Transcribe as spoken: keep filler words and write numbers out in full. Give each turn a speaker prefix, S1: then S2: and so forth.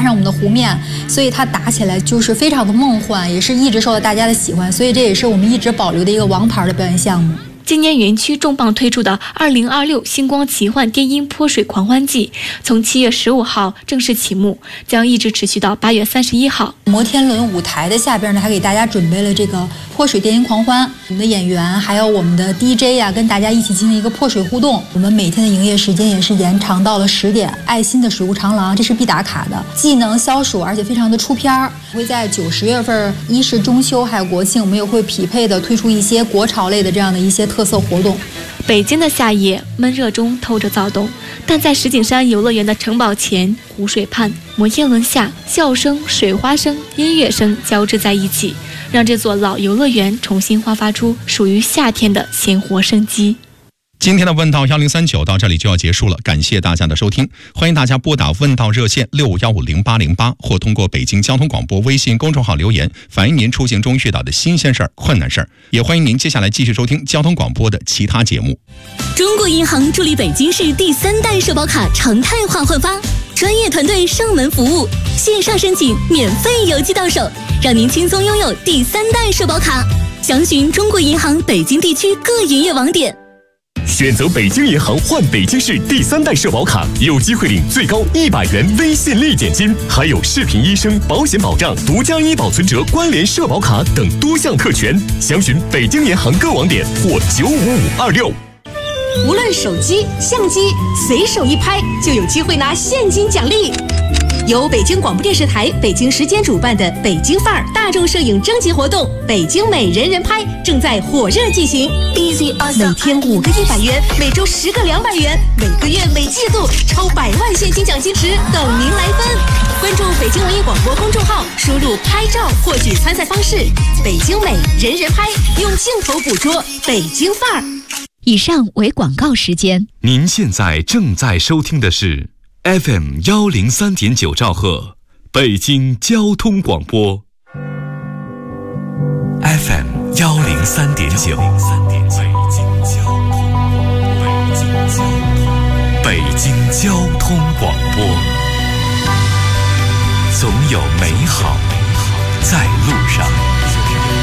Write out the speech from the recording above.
S1: 上我们的湖面，所以它打起来就是非常的梦幻，也是一直受到大家的喜欢，所以这也是我们一直保留的一个王牌的表演项目。
S2: 今年园区重磅推出的二零二六星光奇幻电音泼水狂欢季，从七月十五号正式启幕，将一直持续到八月三十一号。
S1: 摩天轮舞台的下边呢，还给大家准备了这个泼水电音狂欢，我们的演员还有我们的 D J 呀、啊，跟大家一起进行一个泼水互动。我们每天的营业时间也是延长到了十点。爱心的水户长廊，这是必打卡的，既能消暑，而且非常的出片儿。会在九十月份，一是中秋还有国庆，我们也会匹配的推出一些国潮类的这样的一些特色活动。
S2: 北京的夏夜闷热中透着躁动，但在石景山游乐园的城堡前、湖水畔、摩天轮下，笑声、水花声、音乐声交织在一起，让这座老游乐园重新焕发出属于夏天的鲜活生机。
S3: 今天的问道一零三九到这里就要结束了，感谢大家的收听，欢迎大家拨打问道热线六一五零八零八，或通过北京交通广播微信公众号留言，反映您出行中遇到的新鲜事儿、困难事儿。也欢迎您接下来继续收听交通广播的其他节目。
S4: 中国银行助力北京市第三代社保卡常态化换发，专业团队上门服务，线上申请免费邮寄到手，让您轻松拥有第三代社保卡。详询中国银行北京地区各营业网点。
S5: 选择北京银行换北京市第三代社保卡，有机会领最高一百元微信立减金，还有视频医生、保险保障、独家医保存折、关联社保卡等多项特权。详询北京银行各网点或九五五二六。
S6: 无论手机、相机，随手一拍就有机会拿现金奖励。由北京广播电视台北京时间主办的北京范儿大众摄影征集活动“北京美人人拍”正在火热进行。每天五个一百元，每周十个两百元，每个月每季度超百万现金奖金池等您来分。关注北京文艺广播公众号，输入“拍照”获取参赛方式。北京美人人拍，用镜头捕捉北京范儿。
S4: 以上为广告时间。
S7: 您现在正在收听的是 F M 幺零三点九兆赫，北京交通广播。F M 幺零三点九，北京交通广播。总有美好在路上。